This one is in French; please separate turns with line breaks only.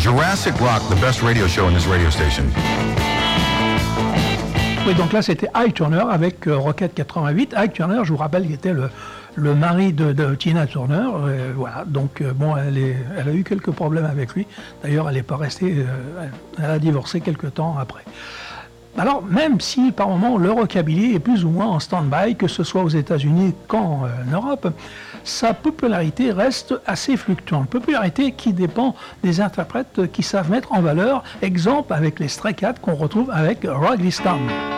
Jurassic Rock, the best radio show in this radio station.
Oui, donc là c'était Ike Turner avec Rocket 88. Ike Turner, je vous rappelle, il était le mari de Tina Turner. Voilà, donc bon, elle a eu quelques problèmes avec lui. D'ailleurs, elle n'est pas restée, elle a divorcé quelques temps après. Alors, même si par moment le rockabilly est plus ou moins en stand-by, que ce soit aux États-Unis qu'en Europe, sa popularité reste assez fluctuante. Popularité qui dépend des interprètes qui savent mettre en valeur. Exemple avec les Stray Cats qu'on retrouve avec Rag This Town.